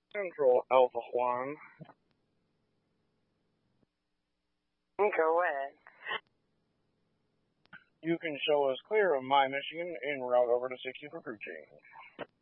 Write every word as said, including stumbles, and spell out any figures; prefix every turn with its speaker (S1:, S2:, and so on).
S1: Central Alpha Juan.
S2: Go ahead.
S1: You can show us clear of my Michigan en route over to sixty for crew change.